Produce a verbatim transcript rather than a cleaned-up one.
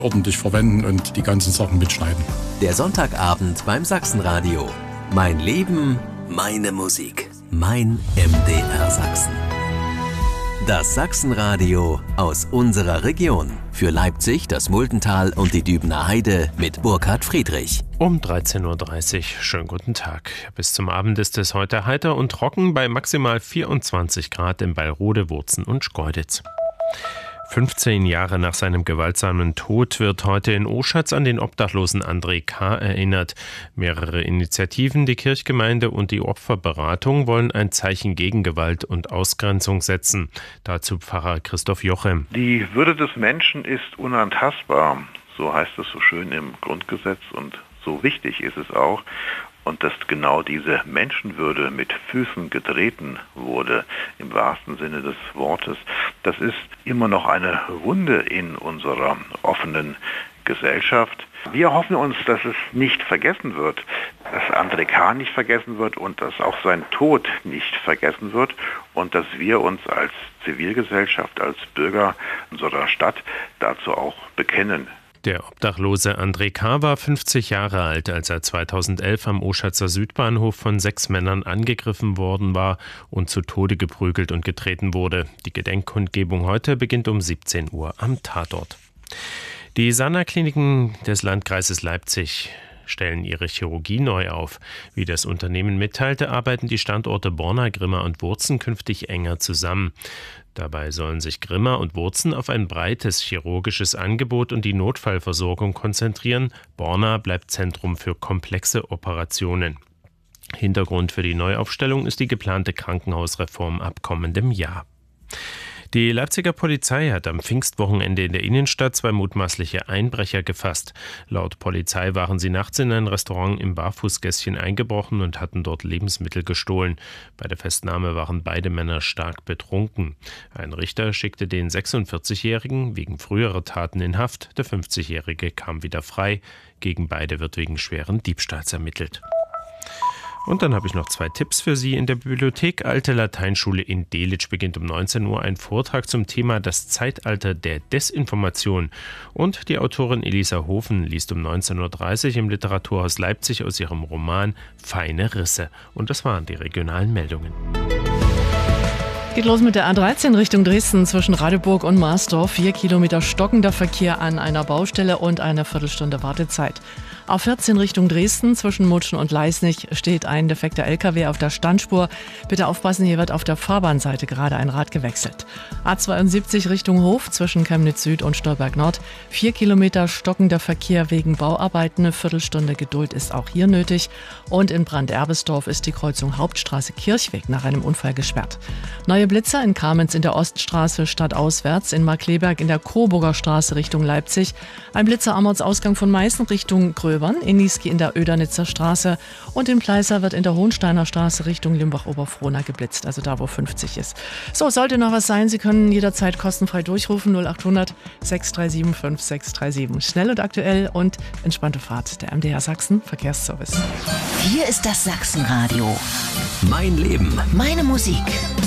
ordentlich verwenden und die ganzen Sachen mitschneiden. Der Sonntagabend beim Sachsenradio. Mein Leben, meine Musik. Mein M D R Sachsen. Das Sachsenradio aus unserer Region. Für Leipzig, das Muldental und die Dübener Heide mit Burkhard Friedrich. Um dreizehn Uhr dreißig. Schönen guten Tag. Bis zum Abend ist es heute heiter und trocken bei maximal vierundzwanzig Grad in Ballrode, Wurzen und Schkeuditz. fünfzehn Jahre nach seinem gewaltsamen Tod wird heute in Oschatz an den obdachlosen André K. erinnert. Mehrere Initiativen, die Kirchgemeinde und die Opferberatung wollen ein Zeichen gegen Gewalt und Ausgrenzung setzen. Dazu Pfarrer Christoph Jochem. Die Würde des Menschen ist unantastbar, so heißt es so schön im Grundgesetz, und so wichtig ist es auch. Und dass genau diese Menschenwürde mit Füßen getreten wurde, im wahrsten Sinne des Wortes, das ist immer noch eine Wunde in unserer offenen Gesellschaft. Wir hoffen uns, dass es nicht vergessen wird, dass André K. nicht vergessen wird und dass auch sein Tod nicht vergessen wird und dass wir uns als Zivilgesellschaft, als Bürger unserer Stadt dazu auch bekennen. Der obdachlose André K. war fünfzig Jahre alt, als er zweitausendelf am Oschatzer Südbahnhof von sechs Männern angegriffen worden war und zu Tode geprügelt und getreten wurde. Die Gedenkkundgebung heute beginnt um siebzehn Uhr am Tatort. Die Sana-Kliniken des Landkreises Leipzig stellen ihre Chirurgie neu auf. Wie das Unternehmen mitteilte, arbeiten die Standorte Borna, Grimma und Wurzen künftig enger zusammen. Dabei sollen sich Grimma und Wurzen auf ein breites chirurgisches Angebot und die Notfallversorgung konzentrieren. Borna bleibt Zentrum für komplexe Operationen. Hintergrund für die Neuaufstellung ist die geplante Krankenhausreform ab kommendem Jahr. Die Leipziger Polizei hat am Pfingstwochenende in der Innenstadt zwei mutmaßliche Einbrecher gefasst. Laut Polizei waren sie nachts in ein Restaurant im Barfußgässchen eingebrochen und hatten dort Lebensmittel gestohlen. Bei der Festnahme waren beide Männer stark betrunken. Ein Richter schickte den sechsundvierzigjährigen wegen früherer Taten in Haft. Der fünfzigjährige kam wieder frei. Gegen beide wird wegen schweren Diebstahls ermittelt. Und dann habe ich noch zwei Tipps für Sie. In der Bibliothek Alte Lateinschule in Delitzsch beginnt um neunzehn Uhr ein Vortrag zum Thema Das Zeitalter der Desinformation. Und die Autorin Elisa Hofen liest um neunzehn Uhr dreißig im Literaturhaus Leipzig aus ihrem Roman Feine Risse. Und das waren die regionalen Meldungen. Geht los mit der A dreizehn Richtung Dresden zwischen Radeburg und Marsdorf. Vier Kilometer stockender Verkehr an einer Baustelle und eine Viertelstunde Wartezeit. A vierzehn Richtung Dresden zwischen Mutschen und Leisnig steht ein defekter L K W auf der Standspur. Bitte aufpassen, hier wird auf der Fahrbahnseite gerade ein Rad gewechselt. A zweiundsiebzig Richtung Hof zwischen Chemnitz Süd und Stolberg Nord. Vier Kilometer stockender Verkehr wegen Bauarbeiten. Eine Viertelstunde Geduld ist auch hier nötig. Und in Branderbesdorf ist die Kreuzung Hauptstraße-Kirchweg nach einem Unfall gesperrt. Neue Blitzer in Kamenz in der Oststraße stadtauswärts, in Markleberg in der Coburger Straße Richtung Leipzig. Ein Blitzer am Ortsausgang von Meißen Richtung Gröbern, in Niesky in der Ödernitzer Straße und in Pleißer wird in der Hohensteiner Straße Richtung Limbach-Oberfrohna geblitzt, also da, wo fünfzig ist. So, sollte noch was sein, Sie können jederzeit kostenfrei durchrufen, null achthundert sechs drei sieben fünf sechs drei sieben. Schnell und aktuell und entspannte Fahrt. Der M D R Sachsen Verkehrsservice. Hier ist das Sachsenradio. Mein Leben. Meine Musik.